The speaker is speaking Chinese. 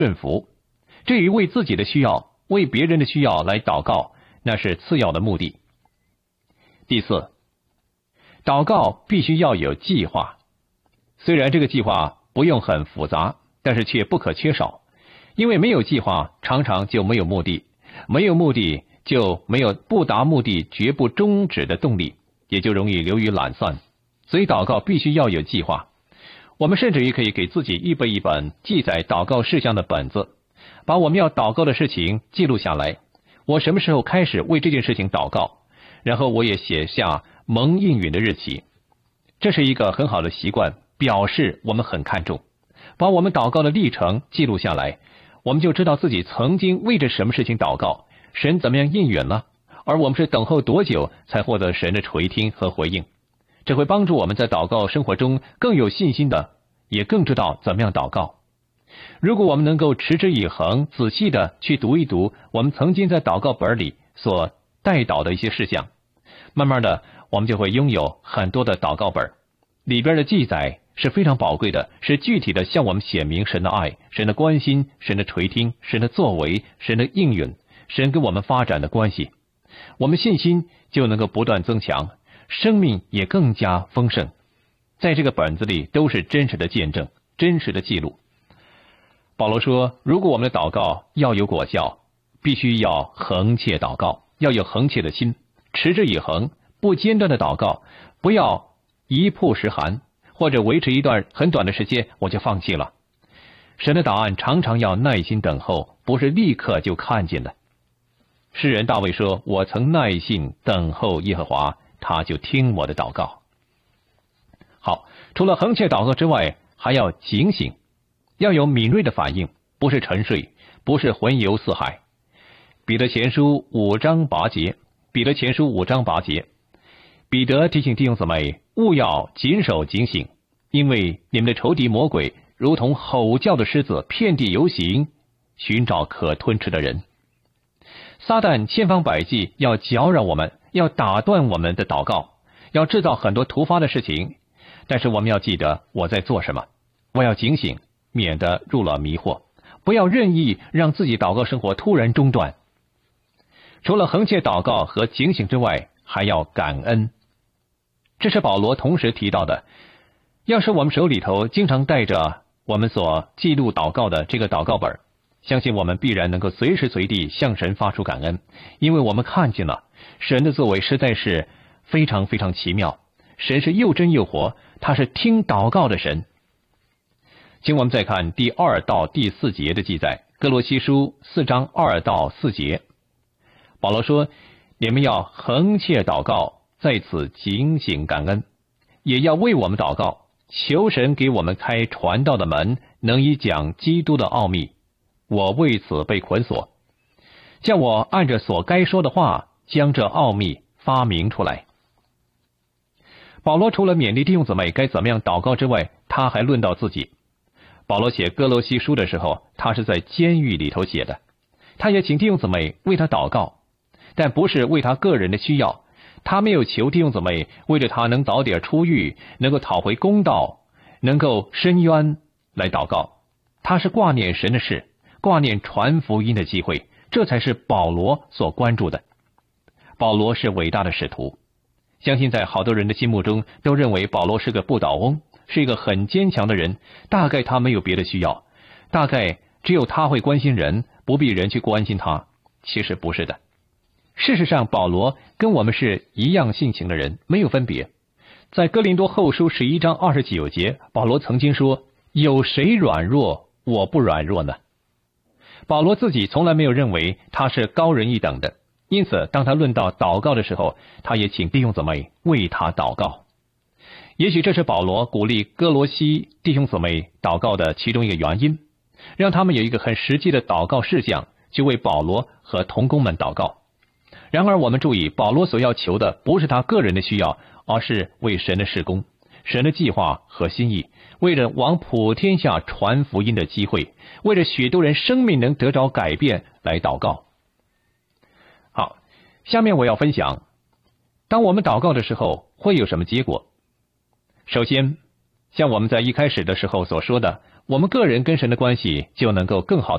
顺服。至于为自己的需要、为别人的需要来祷告，那是次要的目的。第四，祷告必须要有计划。虽然这个计划不用很复杂，但是却不可缺少，因为没有计划，常常就没有目的，没有目的就没有不达目的绝不终止的动力，也就容易流于懒散。所以祷告必须要有计划。我们甚至于可以给自己预备一本记载祷告事项的本子，把我们要祷告的事情记录下来。我什么时候开始为这件事情祷告，然后我也写下蒙应允的日期。这是一个很好的习惯，表示我们很看重。把我们祷告的历程记录下来，我们就知道自己曾经为着什么事情祷告，神怎么样应允了，而我们是等候多久才获得神的垂听和回应。这会帮助我们在祷告生活中更有信心的，也更知道怎么样祷告。如果我们能够持之以恒，仔细的去读一读我们曾经在祷告本里所带祷的一些事项，慢慢的我们就会拥有很多的祷告本，里边的记载是非常宝贵的，是具体的向我们显明神的爱、神的关心、神的垂听、神的作为、神的应允、神跟我们发展的关系。我们信心就能够不断增强，生命也更加丰盛。在这个本子里都是真实的见证，真实的记录。保罗说，如果我们的祷告要有果效，必须要恒切祷告，要有恒切的心，持之以恒，不间断的祷告，不要一曝十寒，或者维持一段很短的时间我就放弃了。神的答案常常要耐心等候，不是立刻就看见的。诗人大卫说，我曾耐心等候耶和华，他就听我的祷告。好，除了恒切祷告之外，还要警醒，要有敏锐的反应，不是沉睡，不是魂游四海。彼得前书5章8节，彼得前书5章8节，彼得提醒弟兄姊妹，务要谨守警醒，因为你们的仇敌魔鬼如同吼叫的狮子，遍地游行，寻找可吞吃的人。撒旦千方百计要搅扰我们，要打断我们的祷告，要制造很多突发的事情。但是我们要记得我在做什么，我要警醒，免得入了迷惑，不要任意让自己祷告生活突然中断。除了恒切祷告和警醒之外，还要感恩。这是保罗同时提到的。要是我们手里头经常带着我们所记录祷告的这个祷告本，相信我们必然能够随时随地向神发出感恩，因为我们看见了神的作为实在是非常非常奇妙。神是又真又活，他是听祷告的神。请我们再看第2到第4节的记载，哥罗西书4章2到4节。保罗说，你们要恒切祷告，在此警醒感恩，也要为我们祷告，求神给我们开传道的门，能以讲基督的奥秘。我为此被捆锁，叫我按着所该说的话，将这奥秘发明出来。保罗除了勉励弟兄姊妹该怎么样祷告之外，他还论到自己。保罗写哥罗西书的时候，他是在监狱里头写的，他也请弟兄姊妹为他祷告，但不是为他个人的需要，他没有求弟兄姊妹为着他能早点出狱，能够讨回公道，能够伸冤来祷告，他是挂念神的事，挂念传福音的机会，这才是保罗所关注的。保罗是伟大的使徒，相信在好多人的心目中都认为保罗是个不倒翁，是一个很坚强的人，大概他没有别的需要，大概只有他会关心人，不必人去关心他。其实不是的，事实上保罗跟我们是一样性情的人，没有分别。在哥林多后书11章29节，保罗曾经说，有谁软弱，我不软弱呢？保罗自己从来没有认为他是高人一等的，因此当他论到祷告的时候，他也请弟兄姊妹为他祷告。也许这是保罗鼓励哥罗西弟兄姊妹祷告的其中一个原因，让他们有一个很实际的祷告事项，去为保罗和同工们祷告。然而我们注意，保罗所要求的不是他个人的需要，而是为神的事工、神的计划和心意，为了往普天下传福音的机会，为了许多人生命能得着改变来祷告。好，下面我要分享，当我们祷告的时候会有什么结果。首先，像我们在一开始的时候所说的， 我们个人跟神的关系就能够更好